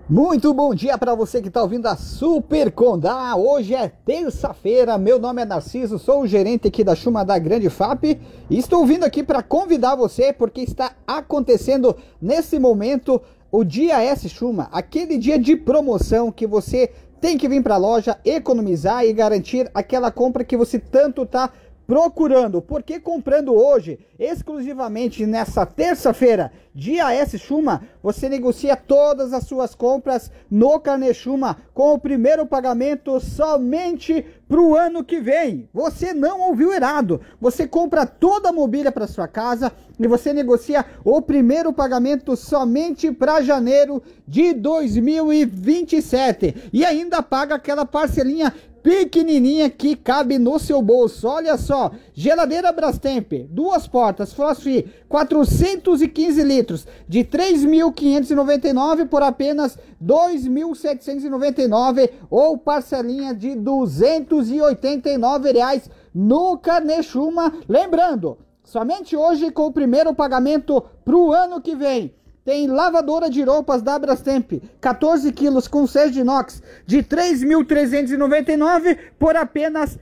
Muito bom dia para você que está ouvindo a Super Condá. Hoje é terça-feira, meu nome é Narciso, sou o gerente aqui da Chuma da Grande FAP e estou vindo aqui para convidar você porque está acontecendo nesse momento o Dia S Chuma, aquele dia de promoção que você tem que vir para a loja, economizar e garantir aquela compra que você tanto está procurando, porque comprando hoje, exclusivamente nessa terça-feira, Dia S Chuma, você negocia todas as suas compras no Carnê Chuma com o primeiro pagamento somente para o ano que vem. Você não ouviu errado, você compra toda a mobília para sua casa e você negocia o primeiro pagamento somente para janeiro de 2027 e ainda paga aquela parcelinha pequenininha que cabe no seu bolso. Olha só, geladeira Brastemp, 2 portas, frost free, 415 litros, de 3.599 por apenas 2.799 ou parcelinha de R$289 no Carnê Chuma. Lembrando, somente hoje com o primeiro pagamento pro ano que vem. Tem lavadora de roupas da Brastemp, 14 quilos com 6 de inox, de 3.399 por apenas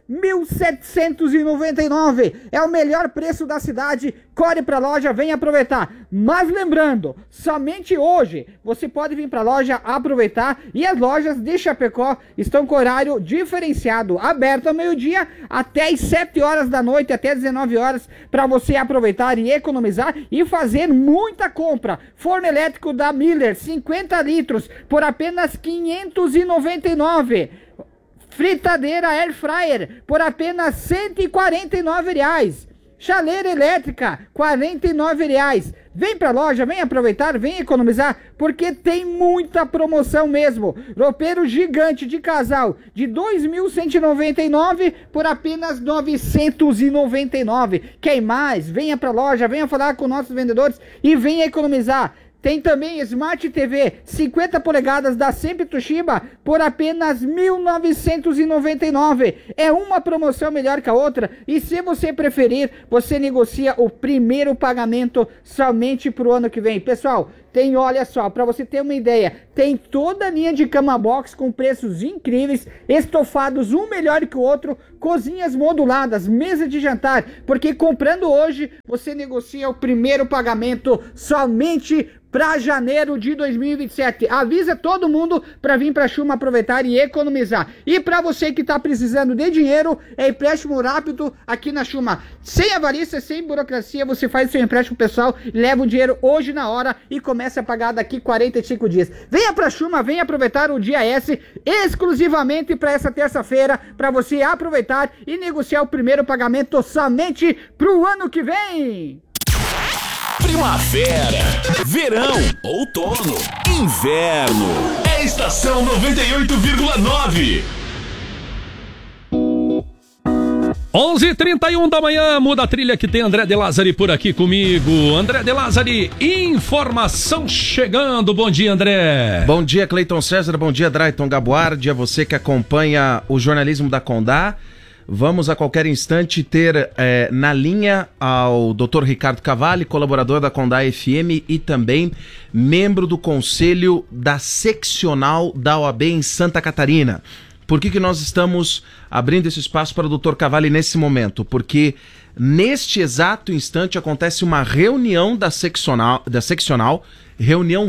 1.799. É o melhor preço da cidade. Corre para a loja, vem aproveitar. Mas lembrando, somente hoje você pode vir para a loja aproveitar. E as lojas de Chapecó estão com horário diferenciado, aberto ao meio-dia até as 7 horas da noite, até 19 horas, para você aproveitar e economizar e fazer muita compra. Forno elétrico da Miller, 50 litros, por apenas 599. Fritadeira Air Fryer, por apenas R$149. Chaleira elétrica, R$49. Vem pra loja, vem aproveitar, vem economizar, porque tem muita promoção mesmo. Roupeiro gigante de casal, de 2.199 por apenas 999. Quer mais? Venha pra loja, venha falar com nossos vendedores e venha economizar. Tem também Smart TV, 50 polegadas da Sempre Toshiba, por apenas R$1.999. É uma promoção melhor que a outra. E se você preferir, você negocia o primeiro pagamento somente para o ano que vem. Pessoal, tem, olha só, para você ter uma ideia, tem toda a linha de cama box com preços incríveis, estofados um melhor que o outro, cozinhas moduladas, mesa de jantar, porque comprando hoje, você negocia o primeiro pagamento somente para janeiro de 2027. Avisa todo mundo para vir para Chuma aproveitar e economizar. E para você que está precisando de dinheiro, é empréstimo rápido aqui na Chuma. Sem avarista, sem burocracia, você faz seu empréstimo pessoal, leva o dinheiro hoje na hora e começa a pagar daqui 45 dias. Venha para Chuma, venha aproveitar o Dia S exclusivamente para essa terça-feira, para você aproveitar e negociar o primeiro pagamento somente para o ano que vem. Primavera, verão, outono, inverno. É Estação 98,9. 11h31 da manhã, muda a trilha que tem André De Lázari por aqui comigo. André De Lázari, informação chegando. Bom dia, André. Bom dia, Cleiton César. Bom dia, Drayton Gabuardi. A você que acompanha o jornalismo da Condá. Vamos a qualquer instante ter na linha ao Dr. Ricardo Cavalli, colaborador da Condá FM e também membro do Conselho da Seccional da OAB em Santa Catarina. Por que nós estamos abrindo esse espaço para o Dr. Cavalli nesse momento? Porque neste exato instante acontece uma reunião da seccional, reunião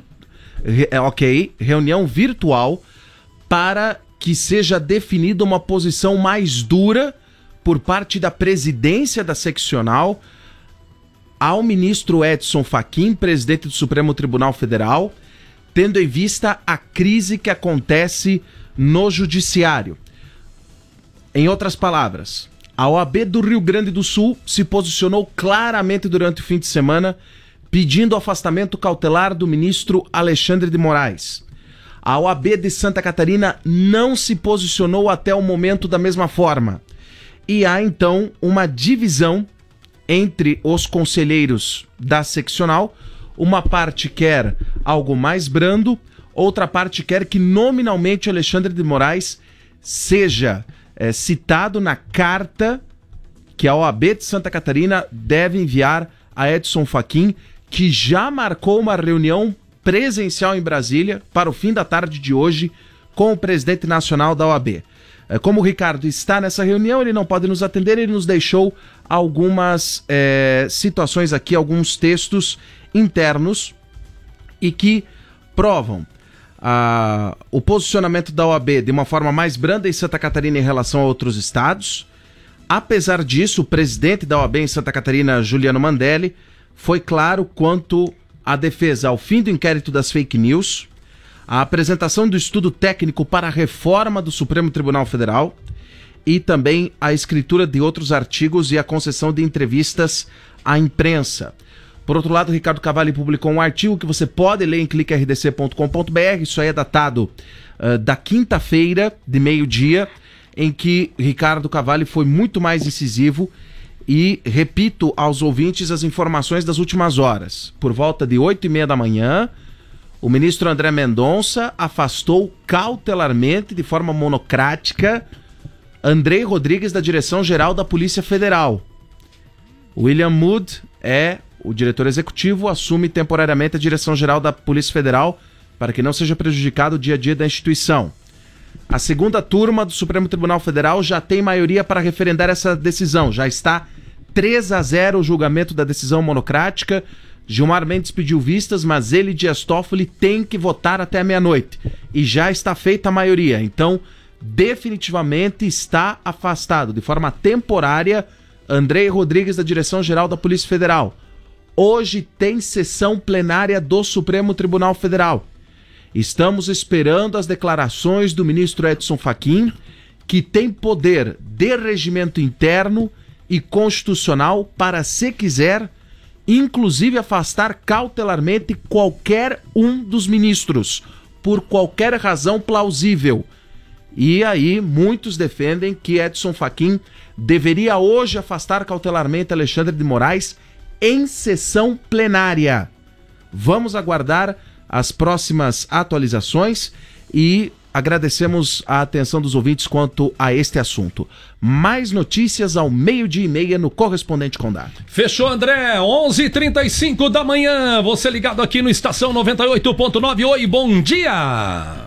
virtual para que seja definida uma posição mais dura por parte da presidência da seccional ao ministro Edson Fachin, presidente do Supremo Tribunal Federal, tendo em vista a crise que acontece no judiciário. Em outras palavras, a OAB do Rio Grande do Sul se posicionou claramente durante o fim de semana pedindo o afastamento cautelar do ministro Alexandre de Moraes. A OAB de Santa Catarina não se posicionou até o momento da mesma forma. E há então uma divisão entre os conselheiros da seccional. Uma parte quer algo mais brando, outra parte quer que nominalmente Alexandre de Moraes seja citado na carta que a OAB de Santa Catarina deve enviar a Edson Fachin, que já marcou uma reunião presencial em Brasília para o fim da tarde de hoje com o presidente nacional da OAB. Como o Ricardo está nessa reunião, ele não pode nos atender, ele nos deixou algumas situações aqui, alguns textos internos e que provam o posicionamento da OAB de uma forma mais branda em Santa Catarina em relação a outros estados. Apesar disso, o presidente da OAB em Santa Catarina, Juliano Mandelli, foi claro quanto à defesa ao fim do inquérito das fake news, a apresentação do estudo técnico para a reforma do Supremo Tribunal Federal e também a escritura de outros artigos e a concessão de entrevistas à imprensa. Por outro lado, Ricardo Cavalli publicou um artigo que você pode ler em cliquerdc.com.br, isso aí é datado da quinta-feira, de meio-dia, em que Ricardo Cavalli foi muito mais incisivo e repito aos ouvintes as informações das últimas horas. Por volta de 8h30 da manhã, o ministro André Mendonça afastou cautelarmente, de forma monocrática, Andrei Rodrigues da Direção-Geral da Polícia Federal. William Mood o diretor executivo, assume temporariamente a Direção-Geral da Polícia Federal para que não seja prejudicado o dia a dia da instituição. A segunda turma do Supremo Tribunal Federal já tem maioria para referendar essa decisão. Já está 3-0 o julgamento da decisão monocrática. Gilmar Mendes pediu vistas, mas ele, Dias Toffoli, tem que votar até a meia-noite. E já está feita a maioria. Então, definitivamente está afastado, de forma temporária, Andrei Rodrigues da Direção-Geral da Polícia Federal. Hoje tem sessão plenária do Supremo Tribunal Federal. Estamos esperando as declarações do ministro Edson Fachin, que tem poder de regimento interno e constitucional para, se quiser, inclusive afastar cautelarmente qualquer um dos ministros, por qualquer razão plausível. E aí muitos defendem que Edson Fachin deveria hoje afastar cautelarmente Alexandre de Moraes em sessão plenária. Vamos aguardar as próximas atualizações e agradecemos a atenção dos ouvintes quanto a este assunto. Mais notícias ao 12h30 no Correspondente Condado. Fechou, André. 11h35 da manhã. Você ligado aqui no Estação 98.9. Oi, bom dia.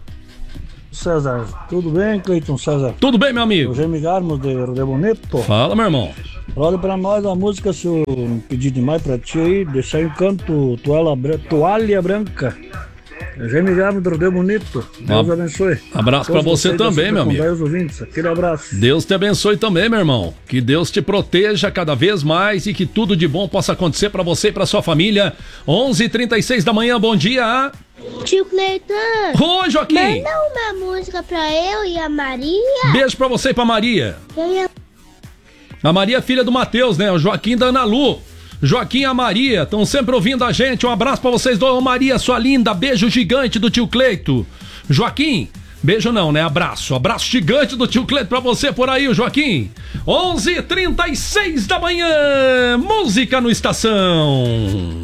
César, tudo bem, Cleiton César? Tudo bem, meu amigo? Jaime Garmos de Bonito. Fala, meu irmão. Olha pra nós a música, se eu pedir demais pra ti aí, deixar em canto Toalha Branca. Jaime Garmos de Bonito. Deus abençoe. Abraço pra você também, meu amigo. Ouvintes. Aquele abraço. Deus te abençoe também, meu irmão. Que Deus te proteja cada vez mais e que tudo de bom possa acontecer pra você e pra sua família. 11h36 da manhã, bom dia. Tio Cleiton. Oi, Joaquim. Manda uma música pra eu e a Maria. Beijo pra você e pra Maria. A Maria é filha do Matheus, né? O Joaquim da Ana Lu. Joaquim e a Maria estão sempre ouvindo a gente. Um abraço pra vocês dois. Ô, Maria, sua linda. Beijo gigante do tio Cleito. Joaquim, beijo não, né? Abraço. Abraço gigante do tio Cleito pra você por aí, o Joaquim. 11h36 da manhã. Música no Estação.